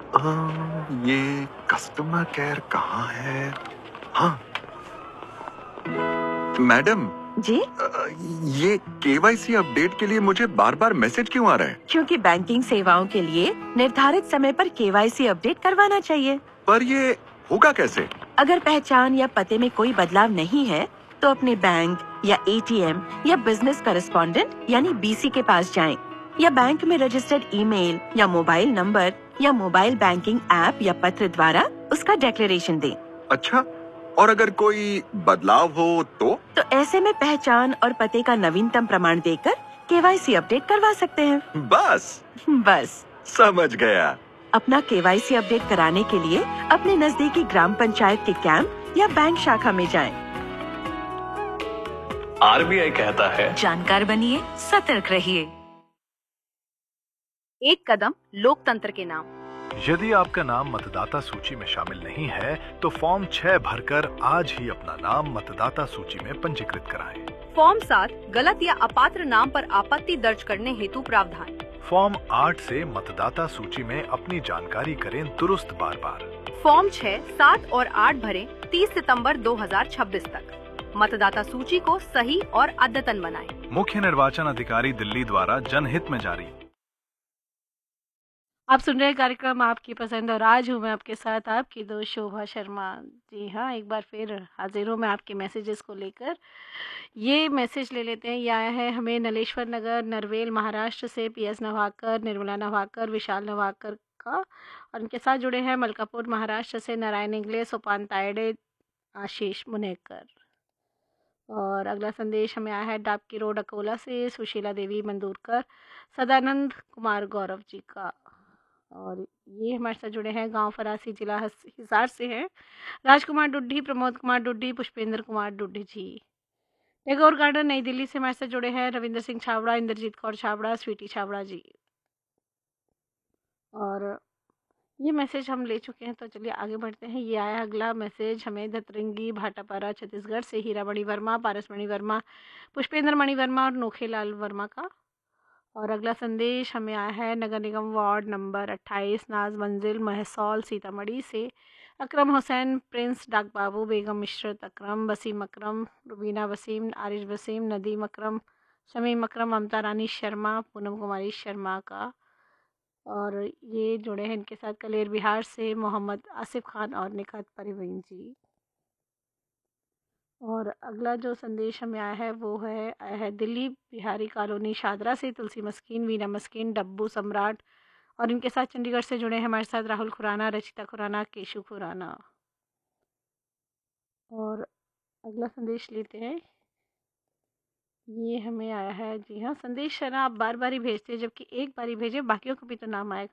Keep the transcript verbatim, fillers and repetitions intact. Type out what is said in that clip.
अ, ये customer care कहाँ है? हाँ, मैडम, जी, अ, ये केवाईसी अपडेट के लिए मुझे बार बार मैसेज क्यों आ रहा है? क्योंकि बैंकिंग सेवाओं के लिए निर्धारित समय पर केवाईसी अपडेट करवाना चाहिए। पर ये होगा कैसे? अगर पहचान या पते में कोई बदलाव नहीं है, तो अपने बैंक या एटीएम या बिजनेस करेस्पॉन्डेंट यानी बीसी के पास जाएं, या बैंक में रजिस्टर्ड ईमेल या मोबाइल नंबर या मोबाइल बैंकिंग ऐप या पत्र द्वारा उसका डिक्लेरेशन दें। अच्छा, और अगर कोई बदलाव हो तो? तो ऐसे में पहचान और पते का नवीनतम प्रमाण देकर केवाईसी अपडेट करवा सकते हैं। बस बस समझ गया। अपना केवाईसी अपडेट कराने के लिए अपने नजदीकी ग्राम पंचायत के कैंप या बैंक शाखा में जाएं। आरबीआई कहता है, जानकार बनिए, सतर्क रहिए। एक कदम लोकतंत्र के नाम। यदि आपका नाम मतदाता सूची में शामिल नहीं है तो फॉर्म छह भरकर आज ही अपना नाम मतदाता सूची में पंजीकृत कराएं। फॉर्म सात गलत या अपात्र नाम पर आपत्ति दर्ज करने हेतु प्रावधान। फॉर्म आठ से मतदाता सूची में अपनी जानकारी करें दुरुस्त बार बार। फॉर्म छह, सात और आठ भरें तीस सितंबर दो हज़ार छब्बीस तक। मतदाता सूची को सही और अद्यतन बनाएं। मुख्य निर्वाचन अधिकारी दिल्ली द्वारा जनहित में जारी। आप सुन रहे हैं कार्यक्रम आपकी पसंद और आज हूँ मैं आपके साथ आपकी दोस्त शोभा शर्मा। जी हाँ, एक बार फिर हाजिर हूँ मैं आपके मैसेजेस को लेकर। ये मैसेज ले लेते हैं। यह आया है हमें नलेश्वर नगर नरवेल महाराष्ट्र से पी एस नवाकर, निर्मला नवाकर, विशाल नवाकर का, और उनके साथ जुड़े हैं मलकापुर महाराष्ट्र से नारायण इंग्ले, सोपान तायडे, आशीष मुनेकर। और अगला संदेश हमें आया है डाबकी रोड अकोला से सुशीला देवी मंदूरकर, सदानंद कुमार गौरव जी का। और ये हमारे साथ जुड़े हैं गांव फरासी जिला हिसार से हैं राजकुमार डुड्डी, प्रमोद कुमार डुड्डी, पुष्पेंद्र कुमार डुड्डी जी। टैगोर गार्डन नई दिल्ली से हमारे साथ जुड़े हैं रविंद्र सिंह छाबड़ा, इंद्रजीत कौर छाबड़ा, स्वीटी छाबड़ा जी। और ये मैसेज हम ले चुके हैं, तो चलिए आगे बढ़ते हैं। ये आया अगला मैसेज हमें धतरंगी भाटापारा छत्तीसगढ़ से हीरा मणि वर्मा, पारस मणि वर्मा, पुष्पेंद्र मणि वर्मा और नोखेलाल वर्मा का। और अगला संदेश हमें आया है नगर निगम वार्ड नंबर अट्ठाईस नाज मंजिल महसौल सीतामढ़ी से अकरम हुसैन, प्रिंस, डाक बाबू, बेगम मिश्रत अकरम, वसीम अकरम, रुबीना वसीम, आरिश वसीम, नदीम अकरम, शमीम अकरम, ममता रानी शर्मा, पूनम कुमारी शर्मा का। और ये जुड़े हैं इनके साथ कलेर बिहार से मोहम्मद आसिफ खान और निखात परवीन जी। और अगला जो संदेश हमें आया है वो है आया है दिल्ली बिहारी कॉलोनी शादरा से तुलसी मस्कीन, वीना मस्कीन, डब्बू सम्राट, और इनके साथ चंडीगढ़ से जुड़े हैं हमारे साथ राहुल खुराना, रचिता खुराना, केशु खुराना। और अगला संदेश लेते हैं। ये हमें आया है, जी हाँ, संदेश है ना आप बार बार ही भेजते हैं, जबकि एक बार ही भेजे, बाकियों को भी तो नाम आएगा।